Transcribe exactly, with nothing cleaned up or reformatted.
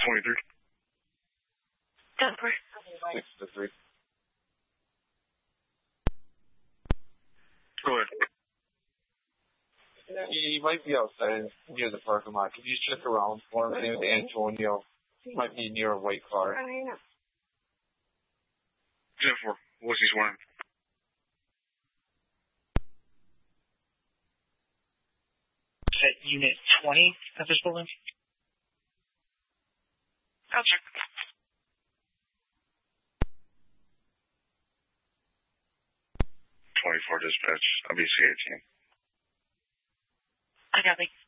twenty-three. ten four. six to three. Go ahead. You might be outside near the parking lot. Could you check around for him? His name is Antonio. He might be near a white car. ten four. What's he swearing? At unit twenty of this building? I'll check. twenty-four dispatch. I'll be C eighteen. I got it.